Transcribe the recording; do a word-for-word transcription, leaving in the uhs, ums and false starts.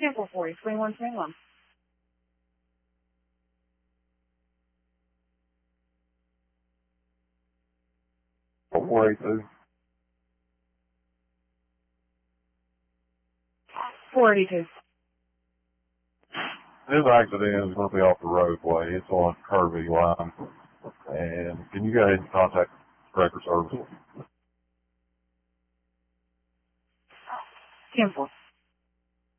ten four forty, twenty-one twenty-one. four eight two. four eighty-two. This accident is going to be off the roadway. It's on Kirby line. And can you go ahead and contact Record Service? ten four.